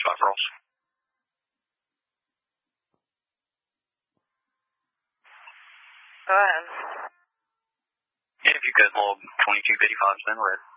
spot for rolls. Go ahead. Yeah, if you could hold 2255 then red.